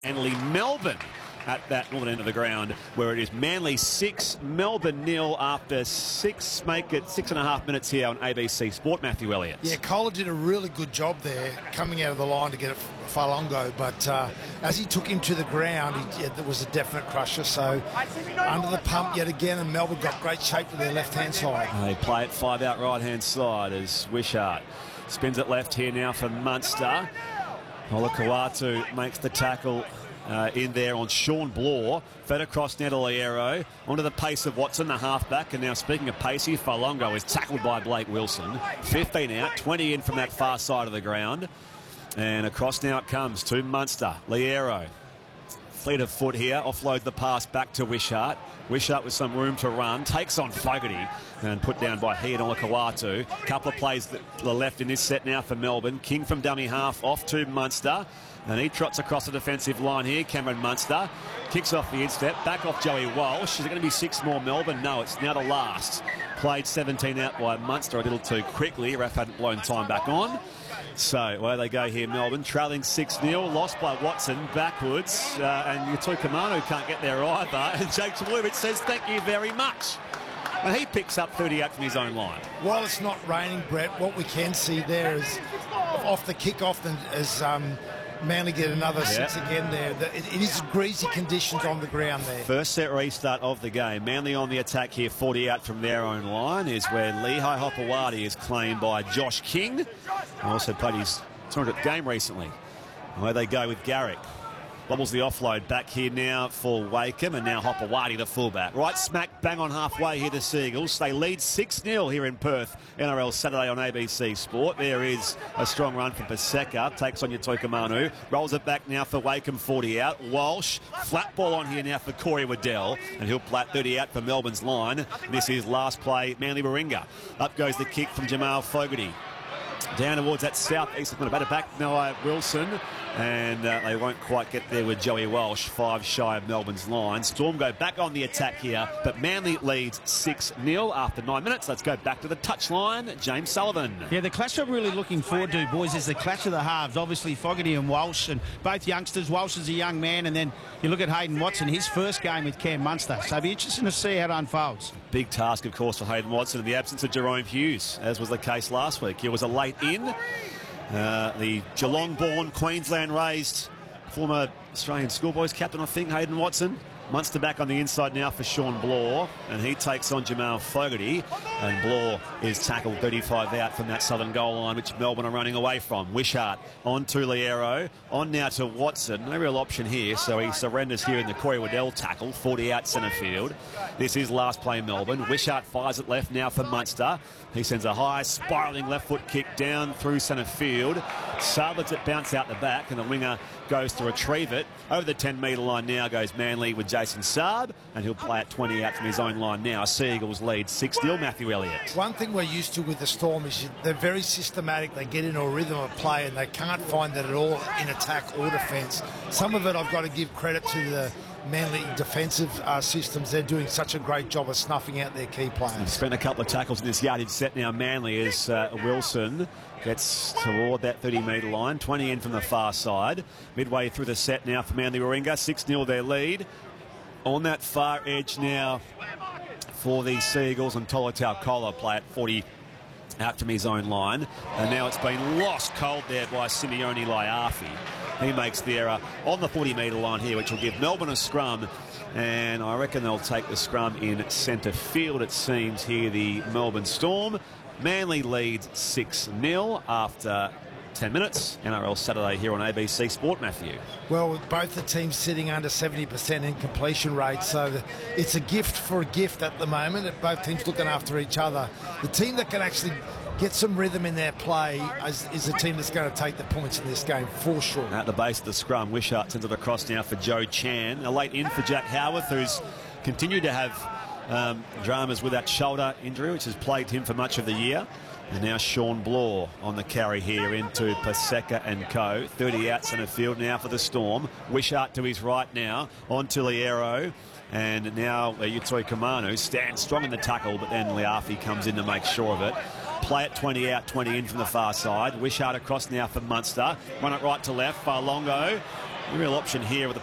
Manly Melbourne at that northern end of the ground, where it is Manly 6, Melbourne 0 after 6. Make it 6.5 minutes here on ABC Sport. Matthew Elliott. Yeah, Kohler did a really good job there coming out of the line to get Falongo, but as he took him to the ground, there was a definite crusher. So under the pump yet again, and Melbourne got great shape with their left-hand side. They play it 5 out right-hand side as Wishart spins it left here now for Munster. Olakau'atu makes the tackle in there on Sean Bloor. Fed across now to Liero. Onto the pace of Watson, the halfback. And now, speaking of pacey, Falongo is tackled by Blake Wilson. 15 out, 20 in from that far side of the ground. And across now it comes to Munster. Liero. Fleet of foot here. Offloads the pass back to Wishart. Wishart with some room to run. Takes on Fogarty. And put down by he and Olakau'atu. Couple of plays to the left in this set now for Melbourne. King from dummy half off to Munster. And he trots across the defensive line here. Cameron Munster kicks off the instep. Back off Joey Walsh. Is it going to be 6 more Melbourne? No, it's now the last. Played 17 out by Munster a little too quickly. Ref hadn't blown time back on. So, where they go here, Melbourne, trailing 6-0, lost by Watson, backwards, and Yatoi Kamanu can't get there either, and Jake Tawurovich says thank you very much. And he picks up 38 from his own line. While it's not raining, Brett, what we can see there is off the kick-off, as Manly get another 6 again there. It is greasy conditions on the ground there. First set restart of the game. Manly on the attack here, 40 out from their own line, is where Lehigh Hopewadi is claimed by Josh King. He also played his 200th game recently. Away they go with Garrick. Bobbles the offload back here now for Wakeham, and now Hopewadi, the fullback. Right smack bang on halfway here, the Seagulls. They lead 6-0 here in Perth, NRL Saturday on ABC Sport. There is a strong run from Paseka. Takes on Yatoi Kamanu. Rolls it back now for Wakeham, 40 out. Walsh, flat ball on here now for Corey Waddell, and he'll plat 30 out for Melbourne's line. This is last play, Manly Warringah. Up goes the kick from Jamal Fogarty. Down towards that south-east, going to bat it back, Noah Wilson, and they won't quite get there with Joey Walsh, 5 shy of Melbourne's line. Storm go back on the attack here, but Manly leads 6-0 after 9 minutes. Let's go back to the touchline. James Sullivan. Yeah, the clash I'm really looking forward to, boys, is the clash of the halves. Obviously, Fogarty and Walsh, and both youngsters. Walsh is a young man, and then you look at Hayden Watson, his first game with Cam Munster. So it'll be interesting to see how it unfolds. Big task, of course, for Hayden Watson in the absence of Jerome Hughes, as was the case last week. He was a late in. The Geelong-born, Queensland-raised former Australian schoolboys captain, I think, Hayden Watson. Munster back on the inside now for Sean Bloor, and he takes on Jamal Fogarty, and Bloor is tackled 35 out from that southern goal line, which Melbourne are running away from. Wishart on to Liero, on now to Watson. No real option here, so he surrenders here in the Corey Waddell tackle, 40 out centre field. This is last play Melbourne. Wishart fires it left now for Munster. He sends a high spiralling left foot kick down through centre field. Saab lets it bounce out the back, and the winger goes to retrieve it. Over the 10-metre line now goes Manly with Jason Saab, and he'll play at 20 out from his own line now. Seagulls lead 6-0. Matthew Elliott. One thing we're used to with the Storm is they're very systematic. They get into a rhythm of play, and they can't find that at all in attack or defence. Some of it I've got to give credit to the Manly defensive systems. They're doing such a great job of snuffing out their key players. Spent a couple of tackles in this yardage set now. Manly as Wilson gets toward that 30-metre line, 20 in from the far side. Midway through the set now for Manly Warringah, 6-0 their lead. On that far edge now for the Seagulls, and Tolutau Kola play at 40 out from his own line. And now it's been lost cold there by Simeone Laiafi. He makes the error on the 40-metre line here, which will give Melbourne a scrum. And I reckon they'll take the scrum in centre field, it seems, here, the Melbourne Storm. Manly leads 6-0 after 10 minutes. NRL Saturday here on ABC Sport, Matthew. Well, with both the teams sitting under 70% in completion rate, so it's a gift for a gift at the moment. Both teams looking after each other. The team that can actually get some rhythm in their play is the team that's going to take the points in this game, for sure. At the base of the scrum, Wishart sends it across now for Joe Chan. A late in for Jack Howarth, who's continued to have dramas with that shoulder injury, which has plagued him for much of the year. And now Sean Bloor on the carry here into Paseka and co. 30 out centre field now for the Storm. Wishart to his right now, on to Liero. And now Yatoi Kamanu stands strong in the tackle, but then Liafi comes in to make sure of it. Play it 20 out, 20 in from the far side. Wishart across now for Munster. Run it right to left. Falongo The real option here with the